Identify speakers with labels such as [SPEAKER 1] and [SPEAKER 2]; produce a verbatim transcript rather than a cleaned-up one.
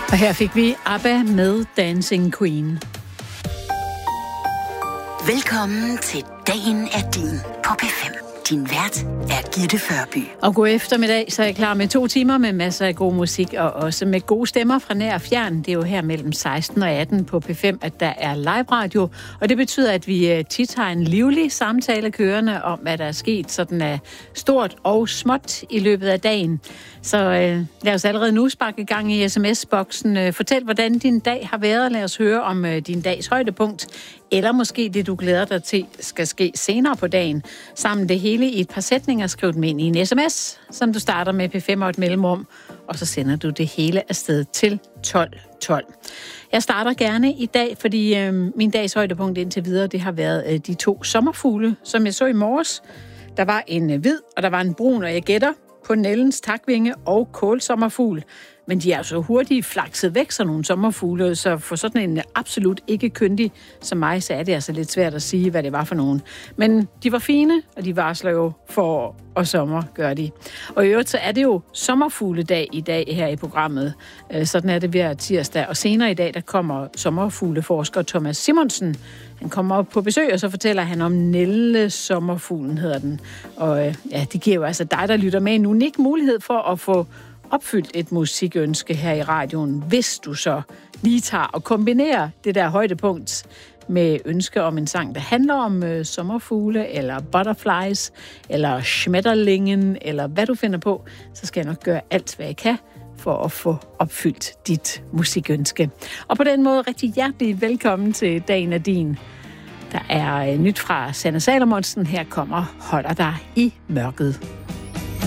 [SPEAKER 1] Og her fik vi ABBA med Dancing Queen.
[SPEAKER 2] Velkommen til Dagen er din på P fem. Din vært er Gitte Førby.
[SPEAKER 1] Og god eftermiddag, så er jeg klar med to timer med masser af god musik, og også med gode stemmer fra nær og fjern. Det er jo her mellem seksten og atten på P fem, at der er live radio, og det betyder, at vi tit har en livlig samtale kørende om, hvad der er sket sådan af stort og småt i løbet af dagen. Så øh, lad os allerede nu sparke i gang i sms-boksen. Øh, fortæl, hvordan din dag har været. Lad os høre om øh, din dags højdepunkt, eller måske det, du glæder dig til, skal ske senere på dagen. Sammen det hele i et par sætninger, skriv dem ind i en sms, som du starter med P fem og et mellemrum, og så sender du det hele afsted til tolv tolv. Jeg starter gerne i dag, fordi øh, min dags højdepunkt indtil videre, det har været øh, de to sommerfugle, som jeg så i morges. Der var en øh, hvid, og der var en brun, og jeg gætter på Nellens takvinge og kålsommerfugl. Men de er så hurtigt flakset væk, sådan nogle sommerfugle, så for sådan en absolut ikke kyndig som mig, så er det altså lidt svært at sige, hvad det var for nogen. Men de var fine, og de varsler jo forår og sommer, gør de. Og i øvrigt så er det jo sommerfugledag i dag her i programmet. Sådan er det hver tirsdag. Og senere i dag, der kommer sommerfugleforsker Thomas Simonsen. Han kommer op på besøg, og så fortæller han om Nelle sommerfuglen, hedder den. Og ja, det giver jo altså dig, der lytter med, en unik mulighed for at få opfyldt et musikønske her i radioen, hvis du så lige tager og kombinerer det der højdepunkt med ønske om en sang, der handler om øh, sommerfugle, eller butterflies, eller schmetterlingen, eller hvad du finder på, så skal jeg nok gøre alt, hvad jeg kan for at få opfyldt dit musikønske. Og på den måde rigtig hjertelig velkommen til Dagen er din. Der er øh, nyt fra Sanne Salomonsen. Her kommer Holder dig i mørket.